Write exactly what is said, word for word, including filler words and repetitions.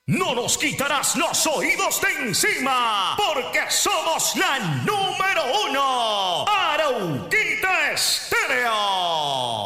No nos quitarás los oídos de encima, porque somos la número uno. Arauquita